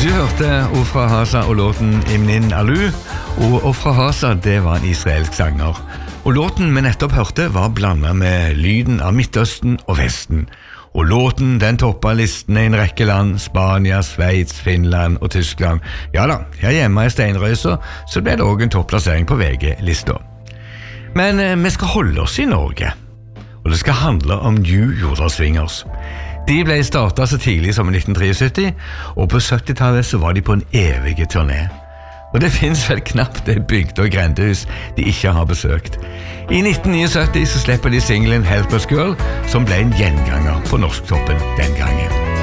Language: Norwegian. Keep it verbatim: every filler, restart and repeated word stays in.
hørte Ofra Hasa og låten Imnin Alu, og Ofra Hasa det var en israelsk sanger. Og låten vi nettopp hørte var blandet med lyden av Midtøsten og Vesten. Og låten den toppet listene i en rekke land, Spania, Sveits, Finland og Tyskland. Ja da, her hjemme i Steinrøysa så ble det også en topplassering på V G-lista. Men eh, vi skal holde oss i Norge, og det skal handle om New Jordal Swingers. De ble startet så tidlig som i nitten syttitre, og på syttitallet så var de på en evig turné. Og det finnes vel knapt det bygde- og grendehus de ikke har besøkt. I nitten syttiåtte så slipper de singlen Help Us Girl, som ble en gjenganger på norsktoppen den gangen.